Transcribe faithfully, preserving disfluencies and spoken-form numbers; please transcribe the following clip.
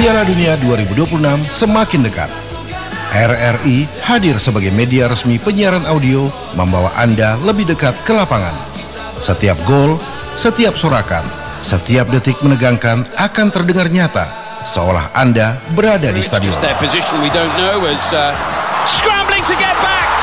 Piala Dunia dua ribu dua puluh enam semakin dekat. R R I hadir sebagai media resmi penyiaran audio, membawa Anda lebih dekat ke lapangan. Setiap gol, setiap sorakan, setiap detik menegangkan akan terdengar nyata, seolah Anda berada di stadion. Scrambling to get back.